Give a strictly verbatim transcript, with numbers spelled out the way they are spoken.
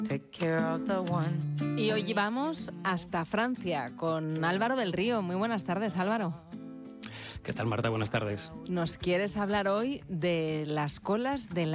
Y hoy vamos hasta Francia con Álvaro del Río. Muy buenas tardes, Álvaro. ¿Qué tal, Marta? Buenas tardes. Nos quieres hablar hoy de las colas de